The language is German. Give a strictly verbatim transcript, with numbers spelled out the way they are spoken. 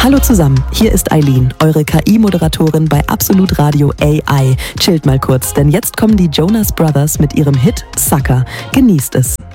Hallo zusammen, hier ist Eileen, eure K I-Moderatorin bei Absolut Radio A I. Chillt mal kurz, denn jetzt kommen die Jonas Brothers mit ihrem Hit Sucker. Genießt es.